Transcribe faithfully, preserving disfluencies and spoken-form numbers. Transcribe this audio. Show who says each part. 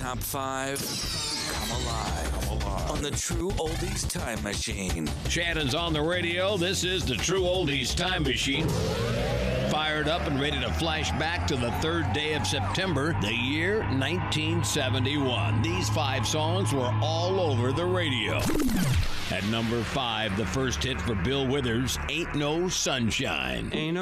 Speaker 1: top five come alive, come alive on the True Oldies Time Machine.
Speaker 2: Shannon's on the radio. This is the True Oldies Time Machine. Fired up and ready to flash back to the third day of September, the year nineteen seventy-one. These five songs were all over the radio. At number five, the first hit for Bill Withers, Ain't No Sunshine.
Speaker 1: Ain't